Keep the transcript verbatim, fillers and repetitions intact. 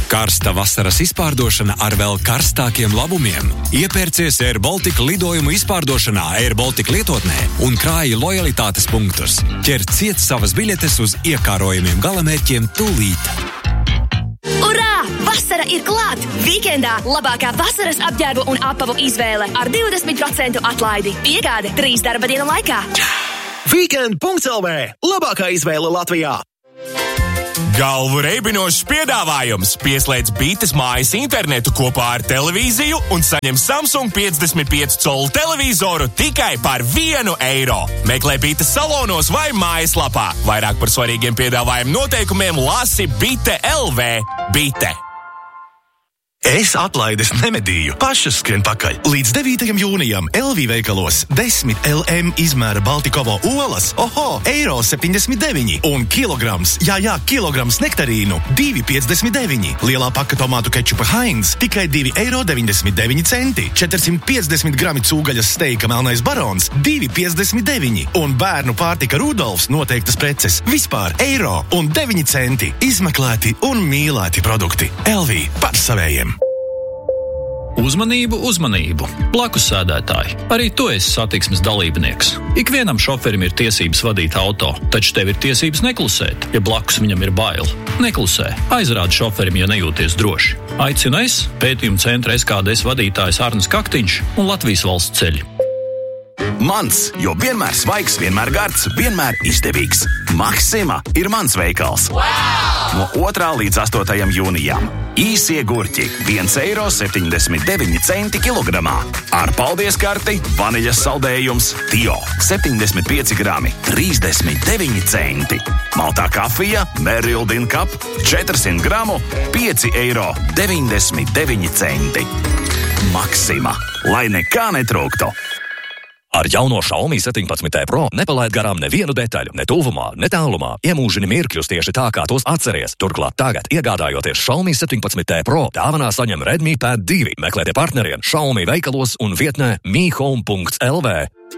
Karsta vasaras izpārdošana ar vēl karstākiem labumiem. Iepērcies Air Baltica lidojumu izpārdošanā Air Baltica lietotnē un krāji lojalitātes punktus. Ķer ciet savas biļetes uz iekārojumiem galamērķiem tūlīt. Urā! Vasara ir klāt! Vīkendā labākā vasaras apģērbu un apavu izvēle ar divdesmit procentu atlaidi. Piegāde trīs darba dienu laikā. Weekend punkts L V. Labākā izvēle Latvijā. Galvu reibinošs piedāvājums. Pieslēdz Bites mājas internetu kopā ar televīziju un saņem Samsung piecdesmit pieci colu televizoru tikai par vienu eiro. Meklē Bites salonos vai mājaslapā. Vairāk par svarīgiem piedāvājumu noteikumiem lasi Bite L V. Bite. Es atlaides nemedīju, pašas skrien pakaļ. Līdz devītajam jūnijam L V veikalos desmit L M izmēra Baltikovo olas, oho, eiro septiņdesmit deviņi un kilograms, jā, jā, kilograms nektarīnu, divi piecdesmit deviņi. Lielā paka tomātu kečupa Heinz tikai divi eiro deviņdesmit deviņi centi. četrsimt piecdesmit grami cūgaļas steika Melnais Barons, divi piecdesmit deviņi. Un bērnu pārtika Rudolfs noteiktas preces vispār eiro un deviņi centi. Izmeklēti un mīlēti produkti. L V par savējiem. Uzmanību, uzmanību! Blakus sēdētāji, arī tu esi satiksmes dalībnieks. Ikvienam šoferim ir tiesības vadīt auto, taču tev ir tiesības neklusēt, ja blakus viņam ir bail. Neklusē, aizrādi šoferim, ja nejūties droši. Aicinu es, pētījuma centra S K D S vadītājs Arnis Kaktiņš un Latvijas valsts ceļi. Mans, jo vienmēr svaigs, vienmēr gards, vienmēr izdevīgs. Maxima ir mans veikals. Wow! No otrā līdz astotajam jūnijam. Īsie gurķi viens eiro septiņdesmit deviņi centi kilogramā. Ar paldies karti vaniļas saldējums Tio septiņdesmit pieci grami trīsdesmit deviņi centi. Maltā kafija Merildin Cup četrsimt gramu pieci eiro deviņdesmit deviņi centi. Maxima, lai nekā netrūktu. Ar jauno Xiaomi septiņpadsmit T Pro nepalaid garām nevienu detaļu, ne tuvumā, ne tālumā. Iemūžini mirkļus tieši tā, kā tos atceries. Turklāt tagad, iegādājoties Xiaomi septiņpadsmit T Pro, dāvanā saņem Redmi Pad divi. Meklētie partneriem Xiaomi veikalos un vietnē mi home punkts L V.